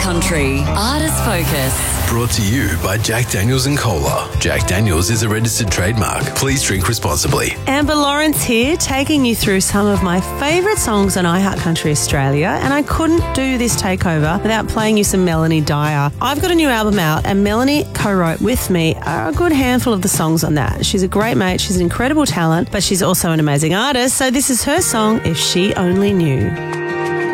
Country Artist Focus. Brought to you by Jack Daniels and Cola. Jack Daniels is a registered trademark. Please drink responsibly. Amber Lawrence here, taking you through some of my favourite songs on iHeart Country Australia, and I couldn't do this takeover without playing you some Melanie Dyer. I've got a new album out, and Melanie co-wrote with me a good handful of the songs on that. She's a great mate, she's an incredible talent, but she's also an amazing artist, so this is her song, If She Only Knew.